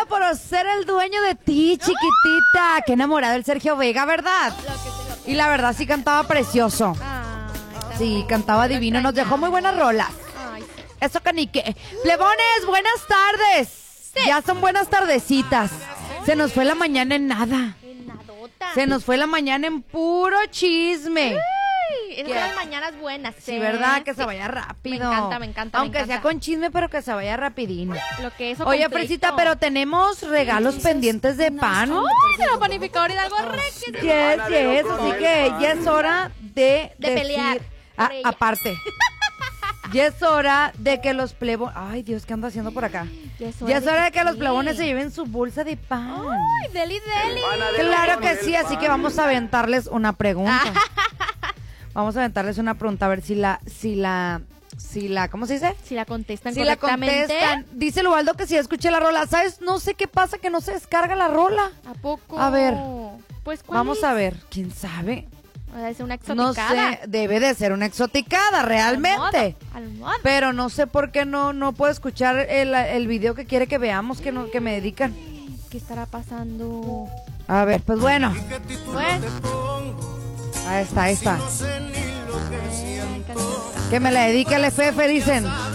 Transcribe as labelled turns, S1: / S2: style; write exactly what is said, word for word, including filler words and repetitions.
S1: loca por ser el dueño de ti, chiquitita. Qué enamorado el Sergio Vega, ¿verdad? Y la verdad sí cantaba precioso. Sí, cantaba divino. Nos dejó muy buenas rolas. Eso canique. Plebones, buenas tardes. Ya son buenas tardecitas. Se nos fue la mañana en nada. Se nos fue la mañana en puro chisme.
S2: Esas son las mañanas buenas.
S1: Sí, ¿verdad? Que se vaya rápido.
S2: Me encanta, me encanta.
S1: Aunque
S2: me encanta.
S1: sea con chisme, pero que se vaya rapidín.
S2: Lo que eso
S1: Oye,
S2: completo.
S1: Fresita, pero tenemos regalos pendientes de pan.
S2: ¡Ay, de la panificadora Hidalgo Rex!
S1: Yes, yes. Así que ya es hora de,
S2: De pelear
S1: decir- Ah,
S2: por ella.
S1: aparte. Ya es hora de que los plebones... Ay, Dios, ¿qué anda haciendo por acá?
S2: Ya es
S1: Ya es hora de que los
S2: sí.
S1: plebones se lleven su bolsa de pan.
S2: ¡Ay, deli, deli!
S1: Claro que sí, así que vamos a aventarles una pregunta. Vamos a aventarles una pregunta a ver si la, si la, si la, ¿cómo se dice?
S2: Si la contestan
S1: Si la
S2: correctamente.
S1: contestan. Dice el Ubaldo que si escuché la rola. ¿Sabes? No sé qué pasa que no se descarga la rola.
S2: ¿A poco?
S1: A ver.
S2: Pues, ¿cuál
S1: Vamos
S2: es?
S1: a ver. ¿Quién sabe?
S2: Es una
S1: No
S2: exoticada.
S1: sé. Debe de ser una exoticada, realmente.
S2: Almohada.
S1: Pero no sé por qué no, no puedo escuchar el, el video que quiere que veamos, que, no, que me dedican.
S2: ¿Qué estará pasando?
S1: A ver, pues bueno.
S2: Pues,
S1: Ahí está, ahí está.
S2: ay, canción.
S1: Que me la dedique el F F, dicen.